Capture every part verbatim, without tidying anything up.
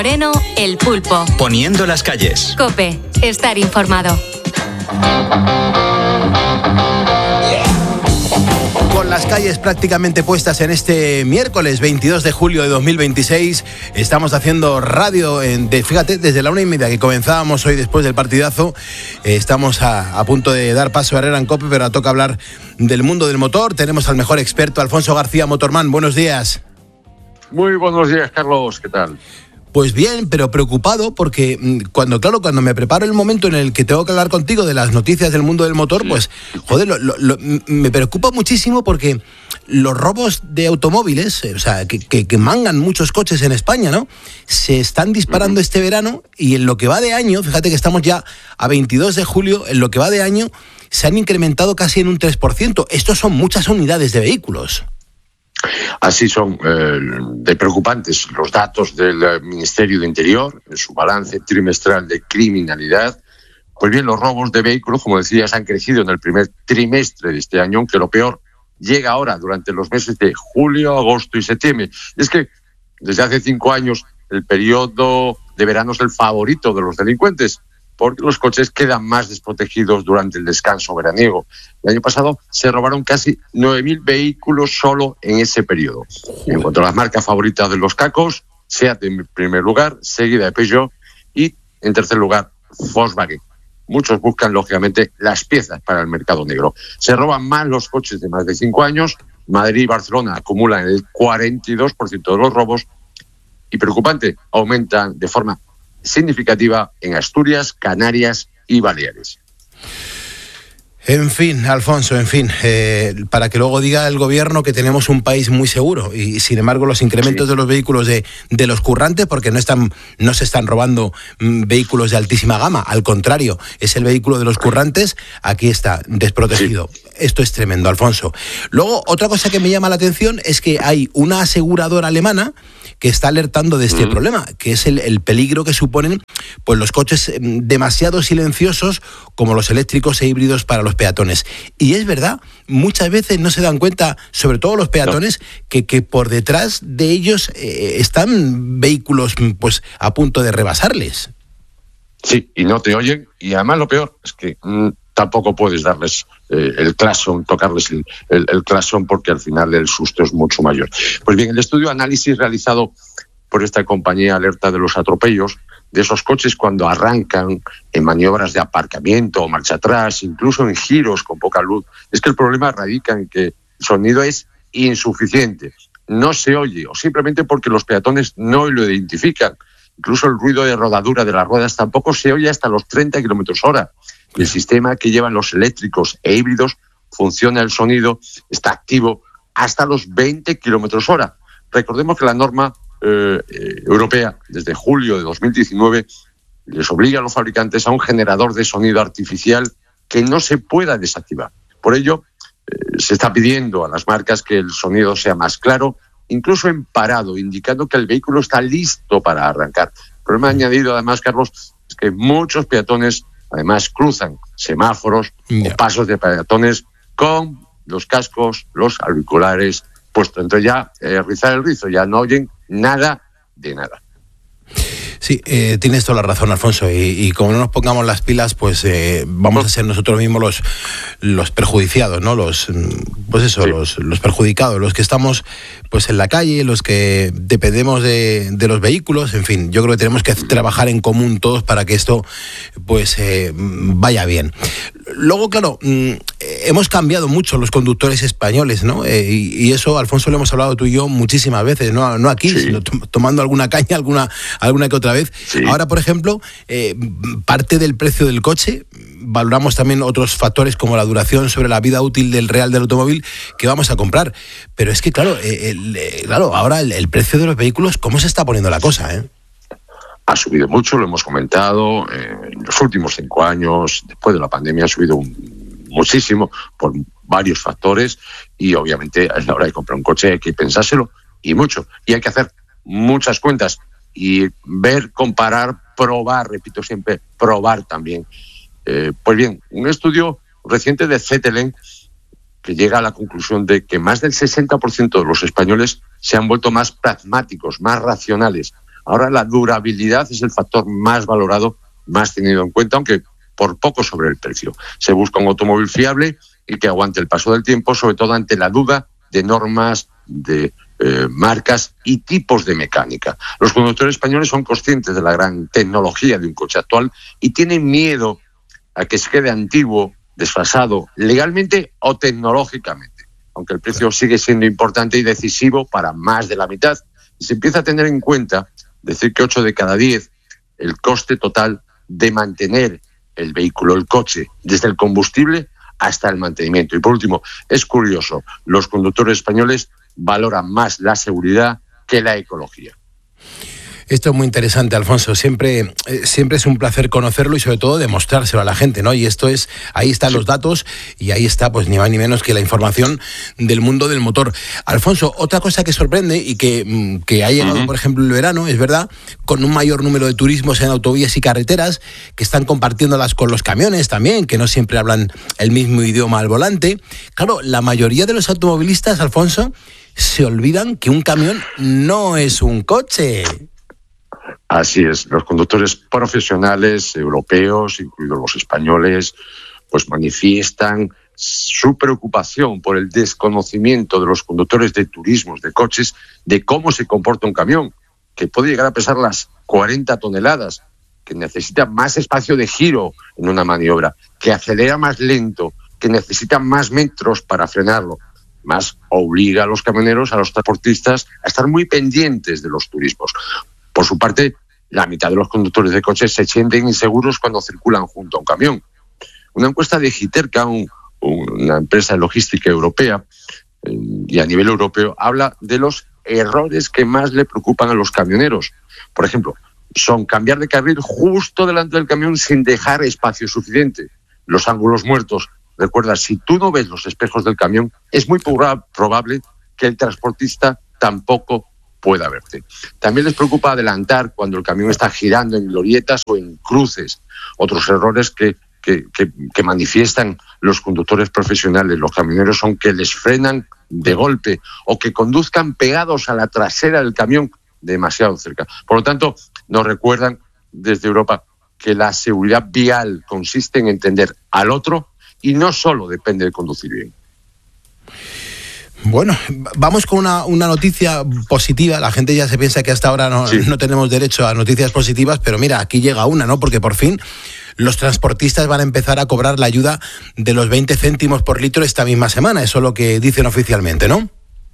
Moreno, El Pulpo. Poniendo las calles. COPE, estar informado. Con las calles prácticamente puestas en este miércoles veintidós de julio de dos mil veintiséis, estamos haciendo radio, en, de, fíjate, desde la una y media que comenzábamos hoy después del partidazo. Eh, estamos a, a punto de dar paso a Herrera en COPE, pero toca hablar del mundo del motor. Tenemos al mejor experto, Alfonso García, Motorman. Buenos días. Muy buenos días, Carlos. ¿Qué tal? Pues bien, pero preocupado porque cuando, claro, cuando me preparo el momento en el que tengo que hablar contigo de las noticias del mundo del motor, sí. pues, joder, lo, lo, lo, me preocupa muchísimo porque los robos de automóviles, o sea, que, que, que mangan muchos coches en España, ¿no? Se están disparando uh-huh. este verano y en lo que va de año, fíjate que estamos ya a veintidós de julio, en lo que va de año se han incrementado casi en un tres por ciento. Estos son muchas unidades de vehículos. Así son eh, de preocupantes los datos del eh, Ministerio de Interior en su balance trimestral de criminalidad. Pues bien, los robos de vehículos, como decías, han crecido en el primer trimestre de este año, aunque lo peor llega ahora durante los meses de julio, agosto y septiembre. Y es que desde hace cinco años el periodo de verano es el favorito de los delincuentes, porque los coches quedan más desprotegidos durante el descanso veraniego. El año pasado se robaron casi nueve mil vehículos solo en ese periodo. En cuanto a las marcas favoritas de los cacos, SEAT en primer lugar, seguida de Peugeot y, en tercer lugar, Volkswagen. Muchos buscan, lógicamente, las piezas para el mercado negro. Se roban más los coches de más de cinco años. Madrid y Barcelona acumulan el cuarenta y dos por ciento de los robos. Y preocupante, aumentan de forma significativa en Asturias, Canarias y Baleares. En fin, Alfonso, en fin, eh, para que luego diga el gobierno que tenemos un país muy seguro y, sin embargo, los incrementos sí. de los vehículos de, de los currantes, porque no están, no se están robando mm, vehículos de altísima gama, al contrario, es el vehículo de los currantes, aquí está, desprotegido. Sí. Esto es tremendo, Alfonso. Luego, otra cosa que me llama la atención es que hay una aseguradora alemana que está alertando de este mm. problema, que es el, el peligro que suponen pues los coches demasiado silenciosos como los eléctricos e híbridos para los peatones. Y es verdad, muchas veces no se dan cuenta, sobre todo los peatones, no. que, que por detrás de ellos eh, están vehículos pues a punto de rebasarles. Sí, y no te oyen, y además lo peor es que mmm, tampoco puedes darles eh, el claxon, tocarles el, el, el claxon, porque al final el susto es mucho mayor. Pues bien, el estudio de análisis realizado por esta compañía alerta de los atropellos de esos coches cuando arrancan en maniobras de aparcamiento o marcha atrás, incluso en giros con poca luz. Es que el problema radica en que el sonido es insuficiente, no se oye, o simplemente porque los peatones no lo identifican. Incluso el ruido de rodadura de las ruedas tampoco se oye hasta los treinta kilómetros hora. El sistema que llevan los eléctricos e híbridos funciona, el sonido está activo hasta los veinte kilómetros hora. Recordemos que la norma eh, eh, europea, desde julio de dos mil diecinueve, les obliga a los fabricantes a un generador de sonido artificial que no se pueda desactivar. Por ello, eh, se está pidiendo a las marcas que el sonido sea más claro, incluso en parado, indicando que el vehículo está listo para arrancar. El problema añadido, además, Carlos, es que muchos peatones además cruzan semáforos yeah. o pasos de peatones con los cascos, los auriculares puestos. Entonces ya eh, rizar el rizo, ya no oyen nada de nada. Sí, eh, tienes toda la razón, Alfonso, y, y como no nos pongamos las pilas, pues eh, vamos a ser nosotros mismos los los perjudiciados, ¿no? Los, pues eso, sí. los, los perjudicados, los que estamos pues en la calle, los que dependemos de, de los vehículos, en fin, yo creo que tenemos que trabajar en común todos para que esto pues eh, vaya bien. Luego, claro, mm, hemos cambiado mucho los conductores españoles, ¿no? Eh, y, y eso, Alfonso, lo hemos hablado tú y yo muchísimas veces, no, no aquí, sí. sino to- tomando alguna caña, alguna, alguna que otra vez. Sí. Ahora, por ejemplo, eh, parte del precio del coche, valoramos también otros factores como la duración sobre la vida útil del real del automóvil que vamos a comprar. Pero es que, claro, eh, el, eh, claro ahora el, el precio de los vehículos, ¿cómo se está poniendo la cosa, eh? Ha subido mucho, lo hemos comentado, eh, en los últimos cinco años, después de la pandemia, ha subido un, muchísimo por varios factores y obviamente a la hora de comprar un coche hay que pensárselo y mucho. Y hay que hacer muchas cuentas y ver, comparar, probar, repito siempre, probar también. Eh, pues bien, un estudio reciente de Zetelen que llega a la conclusión de que más del sesenta por ciento de los españoles se han vuelto más pragmáticos, más racionales. Ahora la durabilidad es el factor más valorado, más tenido en cuenta, aunque por poco sobre el precio. Se busca un automóvil fiable y que aguante el paso del tiempo, sobre todo ante la duda de normas, de eh, marcas y tipos de mecánica. Los conductores españoles son conscientes de la gran tecnología de un coche actual y tienen miedo a que se quede antiguo, desfasado, legalmente o tecnológicamente, aunque el precio sigue siendo importante y decisivo para más de la mitad. Y se empieza a tener en cuenta, decir que ocho de cada diez, el coste total de mantener el vehículo, el coche, desde el combustible hasta el mantenimiento. Y por último, es curioso, los conductores españoles valoran más la seguridad que la ecología. Esto es muy interesante, Alfonso. Siempre, eh, siempre es un placer conocerlo y sobre todo demostrárselo a la gente, ¿no? Y esto es, ahí están los datos y ahí está, pues ni más ni menos que la información del mundo del motor. Alfonso, otra cosa que sorprende y que, que ha llegado, uh-huh. por ejemplo, el verano, es verdad, con un mayor número de turismos en autovías y carreteras que están compartiéndolas con los camiones también, que no siempre hablan el mismo idioma al volante. Claro, la mayoría de los automovilistas, Alfonso, se olvidan que un camión no es un coche. Así es, los conductores profesionales europeos, incluidos los españoles, pues manifiestan su preocupación por el desconocimiento de los conductores de turismos, de coches, de cómo se comporta un camión, que puede llegar a pesar las cuarenta toneladas, que necesita más espacio de giro en una maniobra, que acelera más lento, que necesita más metros para frenarlo. Más obliga a los camioneros, a los transportistas, a estar muy pendientes de los turismos. Por su parte, la mitad de los conductores de coches se sienten inseguros cuando circulan junto a un camión. Una encuesta de Giterca, un, una empresa de logística europea, eh, y a nivel europeo, habla de los errores que más le preocupan a los camioneros. Por ejemplo, son cambiar de carril justo delante del camión sin dejar espacio suficiente. Los ángulos muertos. Recuerda, si tú no ves los espejos del camión, es muy probable que el transportista tampoco pueda verte. También les preocupa adelantar cuando el camión está girando en glorietas o en cruces. Otros errores que, que, que, que manifiestan los conductores profesionales, los camioneros, son que les frenan de golpe o que conduzcan pegados a la trasera del camión demasiado cerca. Por lo tanto, nos recuerdan desde Europa que la seguridad vial consiste en entender al otro y no solo depende de conducir bien. Bueno, vamos con una, una noticia positiva. La gente ya se piensa que hasta ahora no, sí. no tenemos derecho a noticias positivas, pero mira, aquí llega una, ¿no? Porque por fin los transportistas van a empezar a cobrar la ayuda de los veinte céntimos por litro esta misma semana. Eso es lo que dicen oficialmente, ¿no?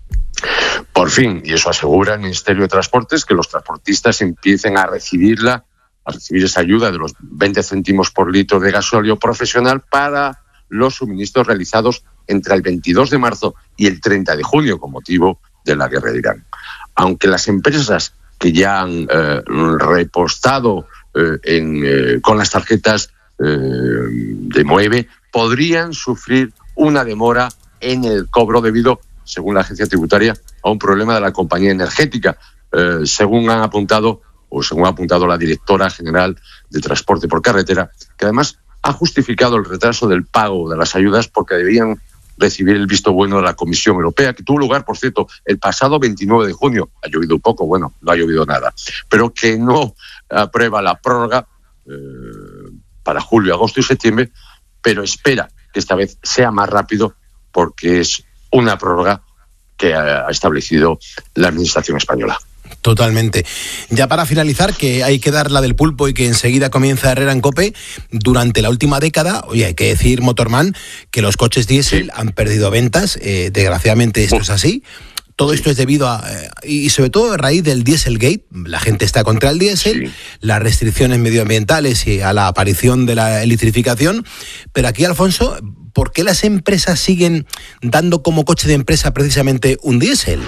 Por fin, y eso asegura el Ministerio de Transportes, que los transportistas empiecen a recibirla, a recibir esa ayuda de los veinte céntimos por litro de gasóleo profesional para los suministros realizados entre el veintidós de marzo y el treinta de junio con motivo de la guerra de Irán. Aunque las empresas que ya han eh, repostado eh, en, eh, con las tarjetas eh, de Moeve podrían sufrir una demora en el cobro debido, según la agencia tributaria, a un problema de la compañía energética, eh, según han apuntado o según ha apuntado la directora general de Transporte por Carretera, que además ha justificado el retraso del pago de las ayudas porque debían recibir el visto bueno de la Comisión Europea, que tuvo lugar, por cierto, el pasado veintinueve de junio. Ha llovido un poco, bueno, no ha llovido nada, pero que no aprueba la prórroga eh, para julio, agosto y septiembre, pero espera que esta vez sea más rápido porque es una prórroga que ha establecido la Administración española. Totalmente. Ya para finalizar, que hay que dar la del pulpo y que enseguida comienza Herrera en COPE, durante la última década, oye, hay que decir, Motorman, que los coches diésel sí. han perdido ventas, eh, desgraciadamente esto Uf. es así. Todo esto es debido a, eh, y sobre todo a raíz del Dieselgate, la gente está contra el diésel, sí. las restricciones medioambientales y a la aparición de la electrificación, pero aquí, Alfonso, ¿por qué las empresas siguen dando como coche de empresa precisamente un diésel?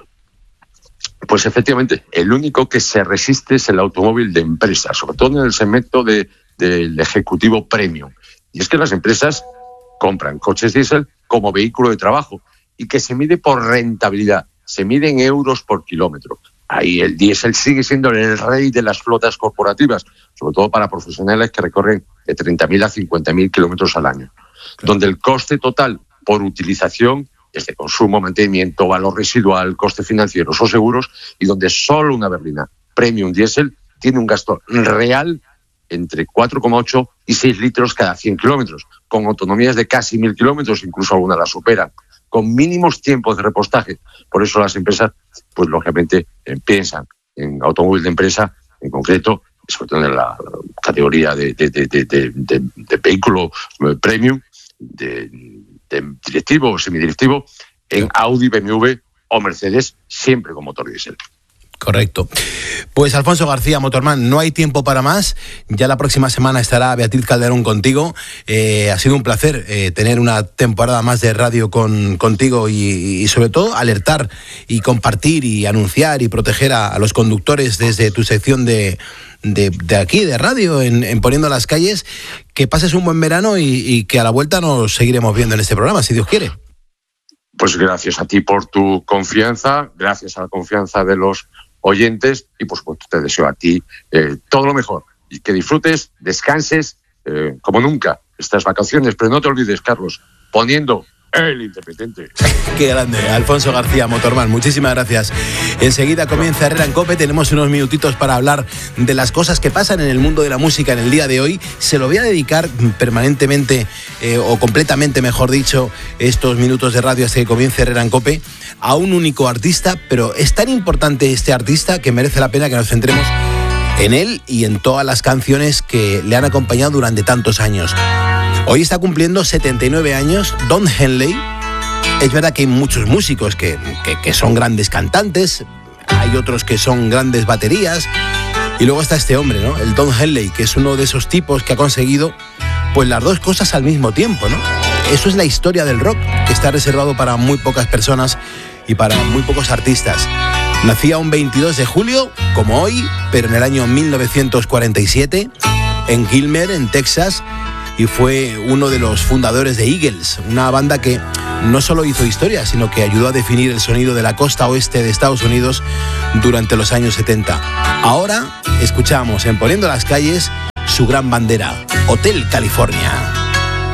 Pues efectivamente, el único que se resiste es el automóvil de empresa, sobre todo en el segmento de, del ejecutivo premium. Y es que las empresas compran coches diésel como vehículo de trabajo y que se mide por rentabilidad, se mide en euros por kilómetro. Ahí el diésel sigue siendo el rey de las flotas corporativas, sobre todo para profesionales que recorren de treinta mil a cincuenta mil kilómetros al año, claro. donde el coste total por utilización desde consumo, mantenimiento, valor residual, coste financieros o seguros, y donde solo una berlina Premium Diesel tiene un gasto real entre cuatro coma ocho y seis litros cada cien kilómetros, con autonomías de casi mil kilómetros, incluso algunas las superan, con mínimos tiempos de repostaje. Por eso las empresas, pues lógicamente, eh, piensan en automóvil de empresa, en concreto, sobre todo en la categoría de, de, de, de, de, de, de vehículo premium, de, de directivo o semidirectivo, en Audi, B M W o Mercedes, siempre con motor diésel. Correcto. Pues Alfonso García, Motorman, no hay tiempo para más. Ya la próxima semana estará Beatriz Calderón contigo. Eh, ha sido un placer eh, tener una temporada más de radio con, contigo y, y sobre todo alertar y compartir y anunciar y proteger a, a los conductores desde tu sección de, de, de aquí, de radio, en, en Poniendo las Calles. Que pases un buen verano y, y que a la vuelta nos seguiremos viendo en este programa, si Dios quiere. Pues gracias a ti por tu confianza, gracias a la confianza de los oyentes y por supuesto te deseo a ti eh, todo lo mejor y que disfrutes, descanses eh, como nunca estas vacaciones, pero no te olvides, Carlos, poniendo el Independiente. Qué grande, Alfonso García, Motorman, muchísimas gracias. Enseguida comienza Herrera en COPE, tenemos unos minutitos para hablar de las cosas que pasan en el mundo de la música en el día de hoy. Se lo voy a dedicar permanentemente, eh, o completamente mejor dicho, estos minutos de radio hasta que comience Herrera en COPE, a un único artista, pero es tan importante este artista que merece la pena que nos centremos en él y en todas las canciones que le han acompañado durante tantos años. Hoy está cumpliendo setenta y nueve años Don Henley. Es verdad que hay muchos músicos que, que, que son grandes cantantes, hay otros que son grandes baterías, y luego está este hombre, ¿no? El Don Henley, que es uno de esos tipos que ha conseguido pues las dos cosas al mismo tiempo, ¿no? Eso es la historia del rock, que está reservado para muy pocas personas y para muy pocos artistas. Nacía un veintidós de julio, como hoy, pero en el año mil novecientos cuarenta y siete, en Gilmer, en Texas, y fue uno de los fundadores de Eagles, una banda que no solo hizo historia, sino que ayudó a definir el sonido de la costa oeste de Estados Unidos durante los años setenta. Ahora escuchamos en Poniendo las Calles su gran bandera, Hotel California.